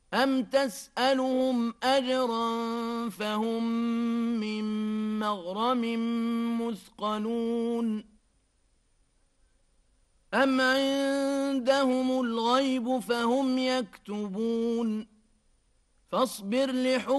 أم تسألهم أجرا فهم من مغرم مثقلون أم عندهم الغيب فهم يكتبون فاصبر لحكم